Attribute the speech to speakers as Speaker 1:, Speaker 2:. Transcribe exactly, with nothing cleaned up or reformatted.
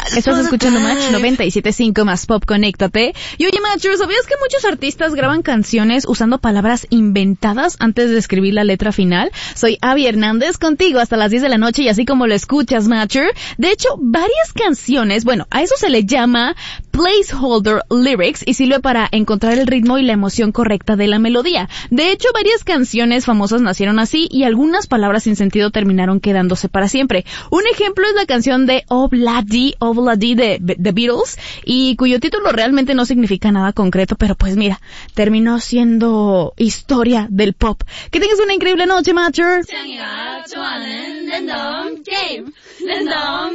Speaker 1: Estás escuchando Match noventa y siete punto cinco más Pop, conéctate. Y oye, Matchers, ¿sabías que muchos artistas graban canciones usando palabras inventadas antes de escribir la letra final? Soy Abby Hernández, contigo hasta las diez de la noche, y así como lo escuchas, Matcher. De hecho, varias canciones, bueno, a eso se le llama placeholder lyrics, y sirve para encontrar el ritmo y la emoción correcta de la melodía. De hecho, varias canciones famosas nacieron así, y algunas palabras sin sentido terminaron quedándose para siempre. Un ejemplo es la canción de Obladi, Obladi de The Beatles, y cuyo título realmente no significa nada concreto, pero pues mira, terminó siendo historia del pop. Que tengas una increíble noche, Matcher.